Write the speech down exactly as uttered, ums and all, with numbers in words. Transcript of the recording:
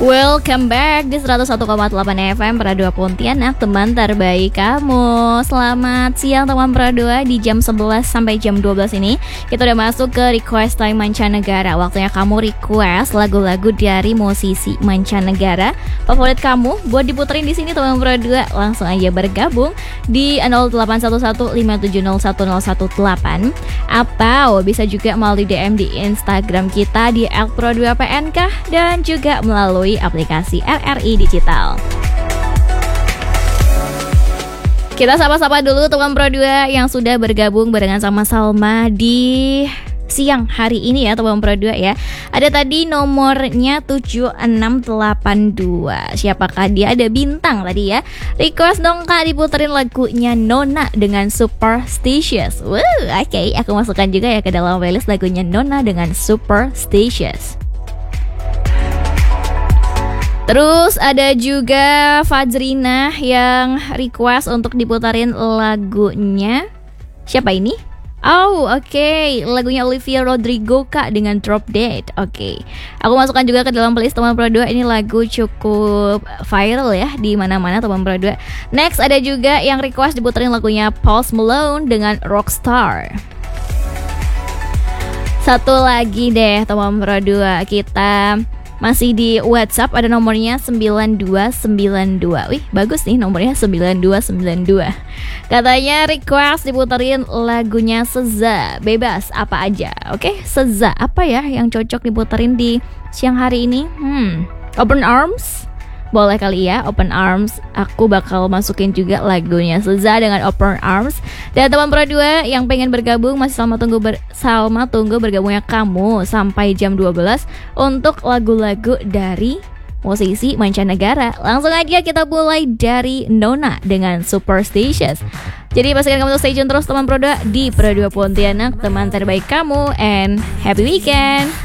Welcome back di seratus satu koma delapan F M Pro dua Pontianak, teman terbaik kamu. Selamat siang teman Pro dua. Di jam sebelas sampai jam dua belas ini kita udah masuk ke request time mancanegara. Waktunya kamu request lagu-lagu dari musisi mancanegara favorit kamu buat diputerin di sini teman Pro dua. Langsung aja bergabung di nol delapan satu satu lima tujuh nol satu nol satu delapan atau bisa juga melalui D M di Instagram kita di et pro dua p n k dan juga melalui aplikasi R R I Digital. Kita sapa-sapa dulu teman Pro dua yang sudah bergabung barengan sama Salma di siang hari ini ya teman Pro dua ya. Ada tadi nomornya tujuh enam delapan dua. Siapakah dia? Ada bintang tadi ya. Request dong Kak diputerin lagunya Nona dengan Superstitious. Wow, oke, okay. Aku masukkan juga ya ke dalam playlist lagunya Nona dengan Superstitious. Terus ada juga Fajrina yang request untuk diputarin lagunya. Siapa ini? Oh, oke, okay. Lagunya Olivia Rodrigo Kak dengan Drop Dead. Oke, okay. Aku masukkan juga ke dalam playlist teman Pro dua. Ini lagu cukup viral ya di mana-mana teman Pro dua. Next ada juga yang request diputarin lagunya Post Malone dengan Rockstar. Satu lagi deh teman Pro dua, kita masih di WhatsApp, ada nomornya sembilan dua sembilan dua. Wih, bagus nih nomornya sembilan dua sembilan dua. Katanya request diputerin lagunya Seza. Bebas apa aja. Oke, Seza apa ya yang cocok diputerin di siang hari ini? Hmm, Open Arms. Boleh kali ya, Open Arms. Aku bakal masukin juga lagunya Seza dengan Open Arms. Dan teman Pro dua yang pengen bergabung masih Salma tunggu ber, Salma tunggu bergabungnya kamu sampai jam dua belas untuk lagu-lagu dari musisi mancanegara. Langsung aja kita mulai dari Nona dengan Superstitious. Jadi pastikan kamu untuk stay tune terus teman Pro dua di Pro dua Pontianak, teman terbaik kamu, and happy weekend.